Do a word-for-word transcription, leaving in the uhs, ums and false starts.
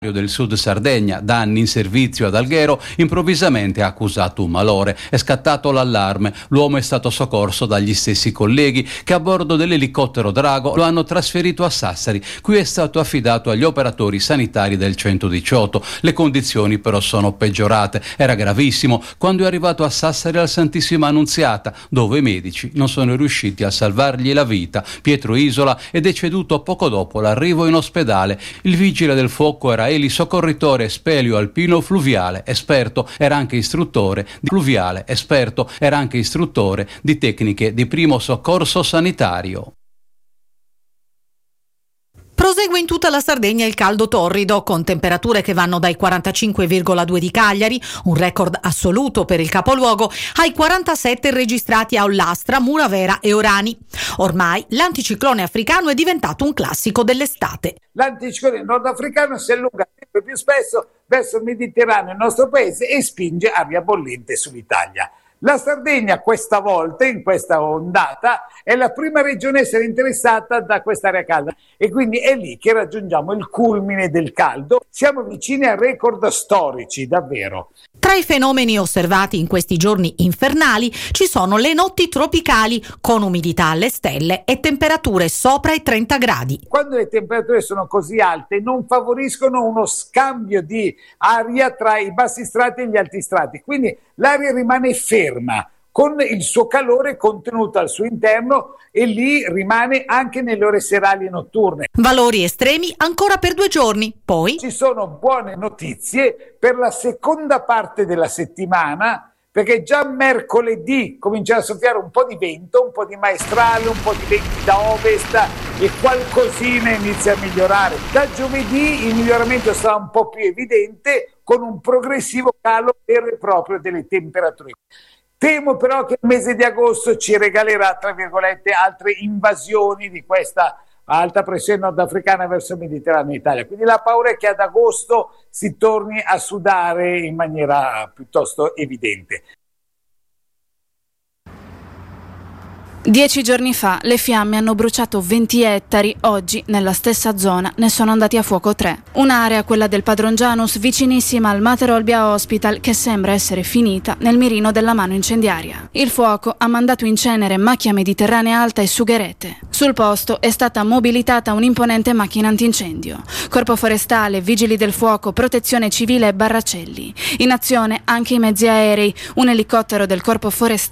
del Sud Sardegna, da anni in servizio ad Alghero, improvvisamente ha accusato un malore. È scattato l'allarme. L'uomo è stato soccorso dagli stessi colleghi che a bordo dell'elicottero Drago lo hanno trasferito a Sassari. Qui è stato affidato agli operatori sanitari del centodiciotto. Le condizioni però sono peggiorate. Era gravissimo quando è arrivato a Sassari al Santissima Annunziata, dove i medici non sono riusciti a salvargli la vita. Pietro Isola è deceduto poco dopo l'arrivo in ospedale. Il vigile del fuoco era Eli, soccorritore speleo alpino fluviale, esperto, era anche istruttore di fluviale, esperto, era anche istruttore di tecniche di primo soccorso sanitario. Prosegue in tutta la Sardegna il caldo torrido, con temperature che vanno dai quarantacinque virgola due di Cagliari, un record assoluto per il capoluogo, ai quarantasette registrati a Ollastra, Muravera e Orani. Ormai l'anticiclone africano è diventato un classico dell'estate. L'anticiclone nordafricano si allunga sempre più spesso verso il Mediterraneo, il nostro paese, e spinge aria bollente sull'Italia. La Sardegna questa volta, in questa ondata, è la prima regione a essere interessata da quest'area calda e quindi è lì che raggiungiamo il culmine del caldo. Siamo vicini a record storici, davvero. Tra i fenomeni osservati in questi giorni infernali ci sono le notti tropicali, con umidità alle stelle e temperature sopra i trenta gradi. Quando le temperature sono così alte non favoriscono uno scambio di aria tra i bassi strati e gli alti strati, quindi l'aria rimane ferma con il suo calore contenuto al suo interno e lì rimane anche nelle ore serali e notturne. Valori estremi ancora per due giorni, poi ci sono buone notizie per la seconda parte della settimana, perché già mercoledì comincerà a soffiare un po' di vento, un po' di maestrale, un po' di venti da ovest e qualcosina inizia a migliorare. Da giovedì il miglioramento sarà un po' più evidente, con un progressivo calo vero e proprio delle temperature. Temo però che il mese di agosto ci regalerà, tra virgolette, altre invasioni di questa alta pressione nordafricana verso il Mediterraneo e Italia. Quindi la paura è che ad agosto si torni a sudare in maniera piuttosto evidente. Dieci giorni fa le fiamme hanno bruciato venti ettari, oggi nella stessa zona ne sono andati a fuoco tre. Un'area, quella del Padron Janus, vicinissima al Mater Olbia Hospital, che sembra essere finita nel mirino della mano incendiaria. Il fuoco ha mandato in cenere macchia mediterranea alta e sugherete. Sul posto è stata mobilitata un'imponente macchina antincendio. Corpo forestale, vigili del fuoco, protezione civile e barracelli. In azione anche i mezzi aerei, un elicottero del corpo forestale